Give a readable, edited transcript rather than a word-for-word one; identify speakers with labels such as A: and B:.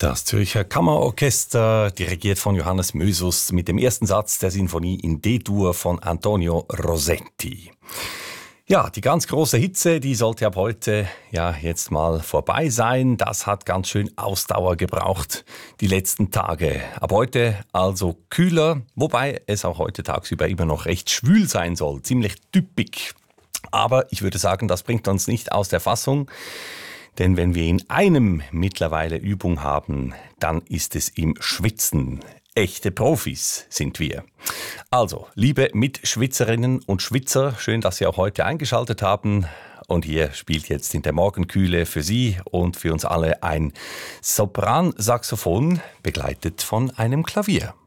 A: Das Zürcher Kammerorchester, dirigiert von Johannes Mösus, mit dem ersten Satz der Sinfonie in D-Dur von Antonio Rosetti. Ja, die ganz große Hitze, die sollte ab heute jetzt mal vorbei sein. Das hat ganz schön Ausdauer gebraucht, die letzten Tage. Ab heute also kühler, wobei es auch heute tagsüber immer noch recht schwül sein soll, ziemlich typisch. Aber ich würde sagen, das bringt uns nicht aus der Fassung. Denn wenn wir in einem mittlerweile Übung haben, dann ist es im Schwitzen. Echte Profis sind wir. Also, liebe Mitschwitzerinnen und Schwitzer, schön, dass Sie auch heute eingeschaltet haben. Und hier spielt jetzt in der Morgenkühle für Sie und für uns alle ein Sopransaxophon, begleitet von einem Klavier.